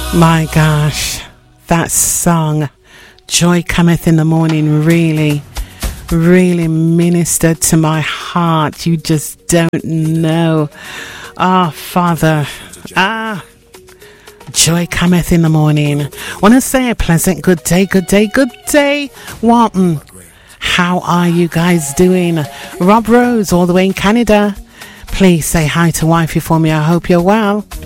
My gosh, that song, Joy Cometh in the Morning, really ministered to my heart. You just don't know. Ah, Father, joy cometh in the morning. Want to say a pleasant good day, Walton. How are you guys doing? Rob Rose, all the way in Canada. Please say hi to wifey for me. I hope you're well.